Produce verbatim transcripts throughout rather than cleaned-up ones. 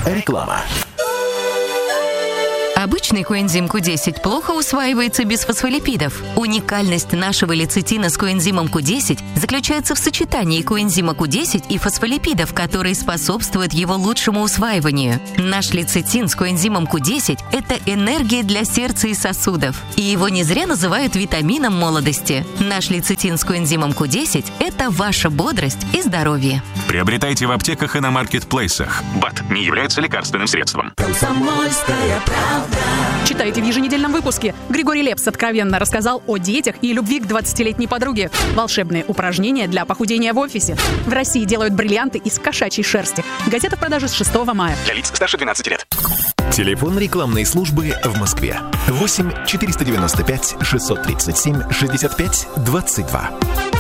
Реклама. Обычный коэнзим ку десять плохо усваивается без фосфолипидов. Уникальность нашего лецитина с коэнзимом ку десять заключается в сочетании коэнзима ку десять и фосфолипидов, которые способствуют его лучшему усваиванию. Наш лецитин с коэнзимом ку десять – это энергия для сердца и сосудов. И его не зря называют витамином молодости. Наш лецитин с коэнзимом ку десять – это ваша бодрость и здоровье. Приобретайте в аптеках и на маркетплейсах. БАД не является лекарственным средством. Комсомольская правда. Читайте в еженедельном выпуске. Григорий Лепс откровенно рассказал о детях и любви к двадцатилетней подруге. Волшебные упражнения для похудения в офисе. В России делают бриллианты из кошачьей шерсти. Газета в продаже с шестого мая. Для лиц старше двенадцати лет. Телефон рекламной службы в Москве. восемь четыреста девяносто пять шестьсот тридцать семь шестьдесят пять двадцать два.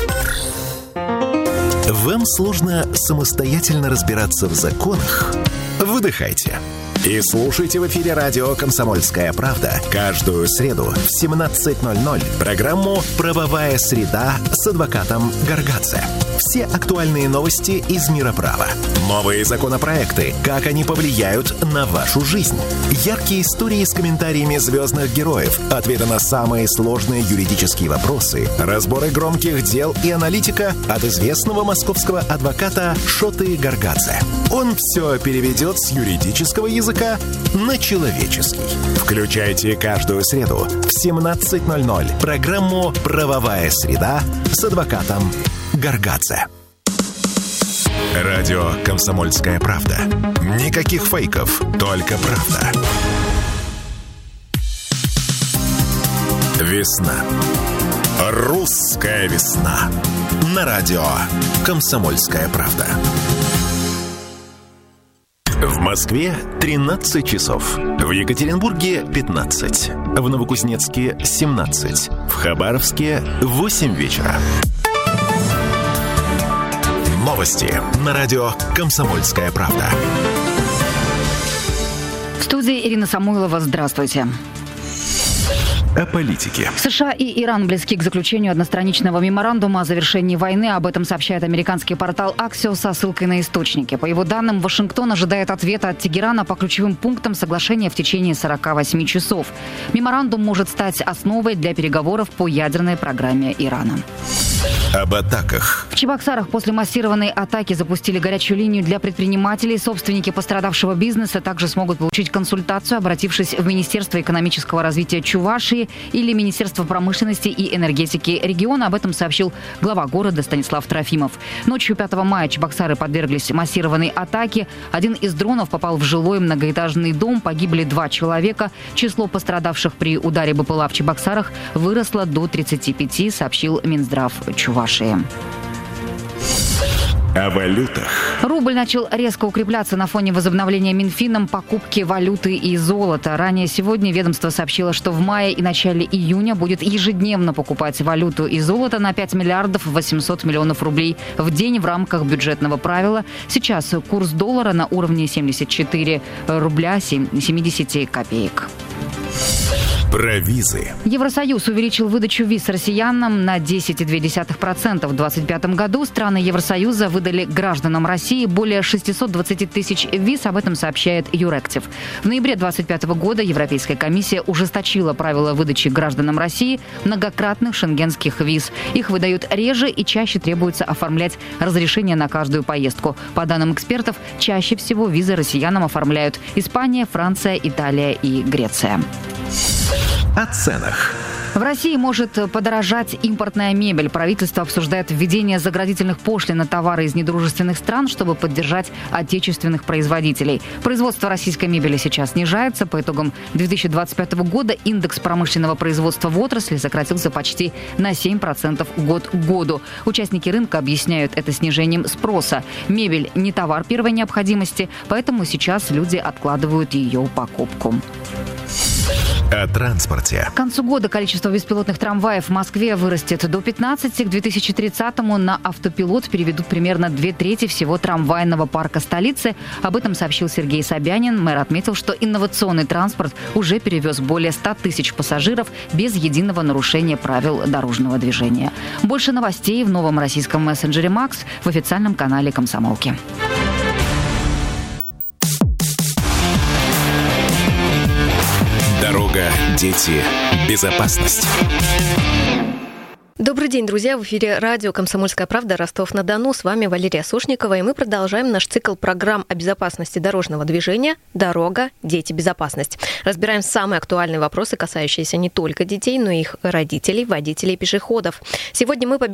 Вам сложно самостоятельно разбираться в законах? Выдыхайте. И слушайте в эфире радио «Комсомольская правда» каждую среду в семнадцать ноль ноль программу «Правовая среда» с адвокатом Гаргадзе. Все актуальные новости из мира права. Новые законопроекты, как они повлияют на вашу жизнь. Яркие истории с комментариями звездных героев, ответы на самые сложные юридические вопросы, разборы громких дел и аналитика от известного московского адвоката Шоты Гаргадзе. Он все переведет с юридического языка на человеческий. Включайте каждую среду в семнадцать ноль ноль программу «Правовая среда» с адвокатом Гаргадзе. Радио «Комсомольская правда». Никаких фейков, только правда. Весна. Русская весна. На радио «Комсомольская правда». В Москве тринадцать часов. В Екатеринбурге пятнадцать. В Новокузнецке семнадцать. В Хабаровске восемь вечера. Новости на радио «Комсомольская правда». В студии Ирина Самойлова. Здравствуйте. О политике. США и Иран близки к заключению одностраничного меморандума о завершении войны. Об этом сообщает американский портал Axios со ссылкой на источники. По его данным, Вашингтон ожидает ответа от Тегерана по ключевым пунктам соглашения в течение сорока восьми часов. Меморандум может стать основой для переговоров по ядерной программе Ирана. Об атаках. В Чебоксарах после массированной атаки запустили горячую линию для предпринимателей. Собственники пострадавшего бизнеса также смогут получить консультацию, обратившись в Министерство экономического развития Чувашии или Министерство промышленности и энергетики региона. Об этом сообщил глава города Станислав Трофимов. Ночью пятого мая Чебоксары подверглись массированной атаке. Один из дронов попал в жилой многоэтажный дом. Погибли два человека. Число пострадавших при ударе БПЛА в Чебоксарах выросло до тридцати пяти, сообщил Минздрав Чувашии. О валютах. Рубль начал резко укрепляться на фоне возобновления Минфином покупки валюты и золота. Ранее сегодня ведомство сообщило, что в мае и начале июня будет ежедневно покупать валюту и золото на пять миллиардов восемьсот миллионов рублей в день в рамках бюджетного правила. Сейчас курс доллара на уровне семьдесят четыре рубля семьдесят копеек. Про визы. Евросоюз увеличил выдачу виз россиянам на десять целых две десятых процента. В двадцать пятом году страны Евросоюза выдали гражданам России более шестьсот двадцать тысяч виз. Об этом сообщает Юректив. В ноябре двадцать пятого года Европейская комиссия ужесточила правила выдачи гражданам России многократных шенгенских виз. Их выдают реже и чаще требуется оформлять разрешение на каждую поездку. По данным экспертов, чаще всего визы россиянам оформляют Испания, Франция, Италия и Греция. О ценах. В России может подорожать импортная мебель. Правительство обсуждает введение заградительных пошлин на товары из недружественных стран, чтобы поддержать отечественных производителей. Производство российской мебели сейчас снижается. По итогам две тысячи двадцать пятого года индекс промышленного производства в отрасли сократился почти на семь процентов год к году. Участники рынка объясняют это снижением спроса. Мебель не товар первой необходимости, поэтому сейчас люди откладывают ее покупку. О транспорте. К концу года количество беспилотных трамваев в Москве вырастет до пятнадцати. К две тысячи тридцатому на автопилот переведут примерно две трети всего трамвайного парка столицы. Об этом сообщил Сергей Собянин. Мэр отметил, что инновационный транспорт уже перевез более ста тысяч пассажиров без единого нарушения правил дорожного движения. Больше новостей в новом российском мессенджере «Макс» в официальном канале «Комсомолки». Дорога, дети, безопасность. Добрый день, друзья! В эфире радио «Комсомольская правда», Ростов-на-Дону. С вами Валерия Сушникова, и мы продолжаем наш цикл программ о безопасности дорожного движения «Дорога, дети, безопасность». Разбираем самые актуальные вопросы, касающиеся не только детей, но и их родителей, водителей и пешеходов. Сегодня мы